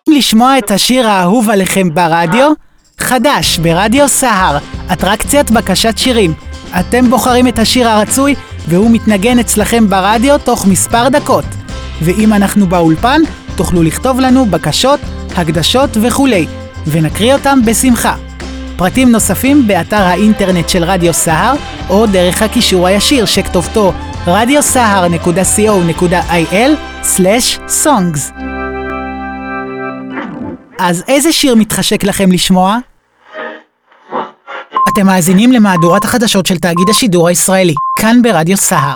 לשמוע את השיר האהוב עליכם ברדיו? חדש ברדיו סהר, אטרקציית בקשת שירים. אתם בוחרים את השיר הרצוי והוא מתנגן אצלכם ברדיו תוך מספר דקות. ואם אנחנו באולפן, תוכלו לכתוב לנו בקשות, הקדשות וכולי, ונקריא אותם בשמחה. פרטים נוספים באתר האינטרנט של רדיו סהר, או דרך הקישור הישיר שכתובתו radiosahar.co.il/songs. אז איזה שיר מתחשק לכם לשמוע? אתם מאזינים למהדורת החדשות של תאגיד השידור הישראלי, כאן ברדיו סהר.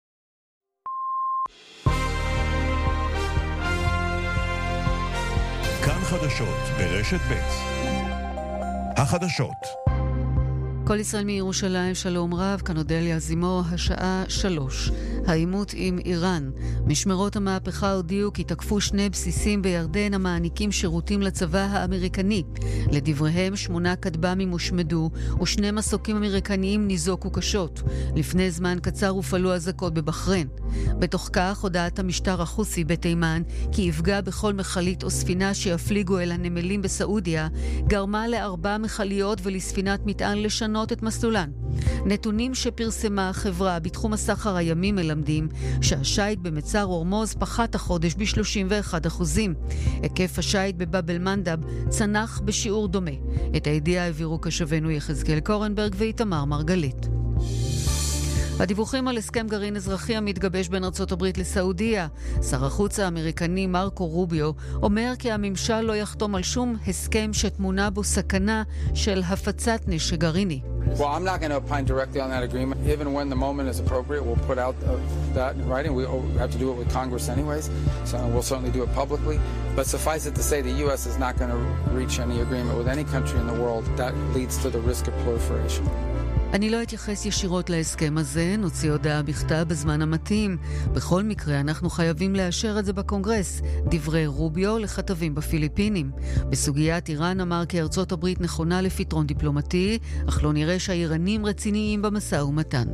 כאן חדשות ברשת ב'. החדשות. כל ישראל מירושלים, שלום רב, כאן אודליה זימו, השעה 3. העימות עם איראן. משמרות המהפכה הודיעו כי תקפו 2 בסיסים בירדן המעניקים שירותים לצבא האמריקני. לדבריהם 8 כטב"מים הושמדו ו2 מסוקים אמריקניים ניזוקו קשות. לפני זמן קצר הופעלו אזעקות בבחריין. בתוך כך הודעת המשטר החוסי בתימן כי יפגע בכל מכלית או ספינה שיפליגו אל הנמלים בסעודיה, גרמה ל4 מכליות ולספינת מטען לשנות את מסלולן. נתונים שפרסמה החברה בתחום הסחר הימי מלמדים שהשייט במצר הורמוז פחת החודש ב-31%. היקף השייט בבאבל מנדב צנח בשיעור דומה. את הידיעה העבירו כשבנו יחזקאל קורנברג ואיתמר מרגלית. הדיווחים על הסכם גרעין אזרחי המתגבש בין ארצות הברית לסעודיה. שר החוץ האמריקני מרקו רוביו אומר כי הממשל לא יחתום על שום הסכם שתמונה בו סכנה של הפצת נשק גרעיני. Well, I'm not going to opine directly on that agreement. Even when the moment is appropriate, we'll put out that in writing. We have to do it with Congress anyways, so we'll certainly do it publicly. But suffice it to say, the U.S. is not going to reach any agreement with any country in the world that leads to the risk of proliferation. אני לא אתייחס ישירות להסכם הזה, נוציא הודעה בכתב בזמן המתאים. בכל מקרה, אנחנו חייבים לאשר את זה בקונגרס, דברי רוביו לכתבים בפיליפינים. בסוגיית איראן אמר כי ארצות הברית נכונה לפתרון דיפלומטי, אך לא נראה שהאיראנים רציניים במשא ומתן.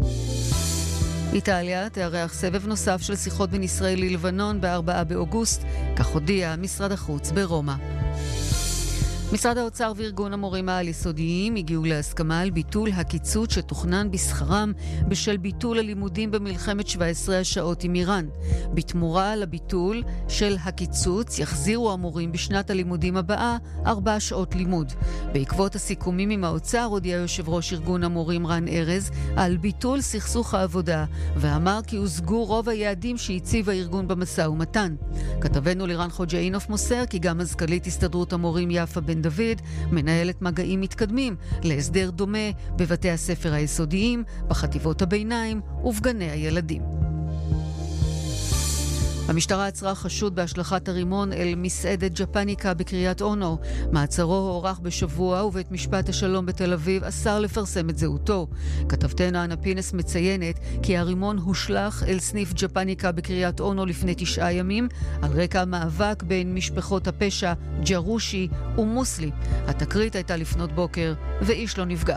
איטליה תארח סבב נוסף של שיחות בין ישראל ללבנון ב4 באוגוסט, כך הודיע משרד החוץ ברומא. משרד האוצר וארגון המורים העל-יסודיים הגיעו להסכמה על ביטול הקיצוץ שתוכנן בשכרם בשל ביטול הלימודים במלחמת 17 השעות עם איראן. בתמורה לביטול של הקיצוץ יחזירו המורים בשנת הלימודים הבאה 4 שעות לימוד. בעקבות הסיכומים עם האוצר הודיע יושב ראש ארגון המורים רן ארז על ביטול סכסוך העבודה, ואמר כי הושגו רוב היעדים שהציב הארגון במשא ומתן. כתבנו לירן חוג'אינוף מוסר כי גם מזכ"לית הסתדרות המורים יפה בן דוד מנהלת מגעים מתקדמים להסדר דומה בבתי הספר היסודיים, בחטיבות הביניים ובגני הילדים. המשטרה עצרה חשוד בהשלכת הרימון אל מסעדת ג'פניקה בקריית אונו. מעצרו הוארך בשבוע ובית משפט השלום בתל אביב אסר לפרסם את זהותו. כתבתנו אנה פינס מציינת כי הרימון הושלך אל סניף ג'פניקה בקריית אונו לפני 9 ימים על רקע מאבק בין משפחות הפשע ג'רושי ומוסלי. התקרית הייתה לפנות בוקר ואיש לא נפגע.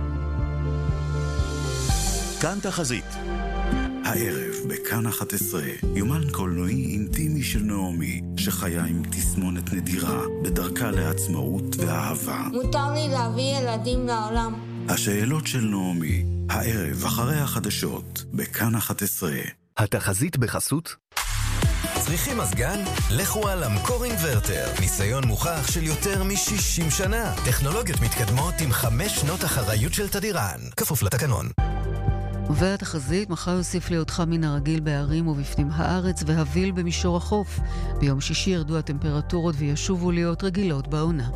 כאן תחזית. הערב בכאן 11, יומן קולנועי אינטימי של נעמי, שחיה עם תסמונת נדירה בדרכה לעצמאות ואהבה. מותר לי להביא ילדים לעולם. השאלות של נעמי, הערב אחרי החדשות, בכאן 11. התחזית בחסות? צריכים מזגן? לכו על אמקור אינברטר. ניסיון מוכח של יותר מ-60 שנה. טכנולוגיות מתקדמות עם 5 שנות אחריות של תדירן. כפוף לתקנון. והתחזית, מחר יוסיף להיות חם מן הרגיל בערים ובפנים הארץ והביל במישור החוף. ביום שישי ירדו הטמפרטורות וישובו להיות רגילות בעונה.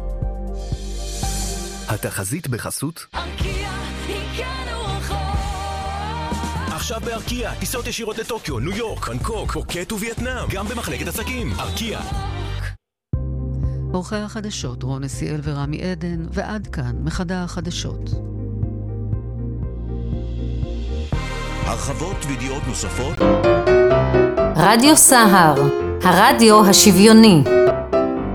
התחזית בחסות? ארקיע, הגענו רחוק. עכשיו בארקיע, טיסות ישירות לטוקיו, ניו יורק, בנקוק, פוקט ווייטנאם, גם במחלקת עסקים. ארקיע. עורכי החדשות, רון נסיאל ורמי עדן, ועד כאן מחדר החדשות. הרחבות וידיעות נוספות. רדיו סהר, הרדיו השוויוני.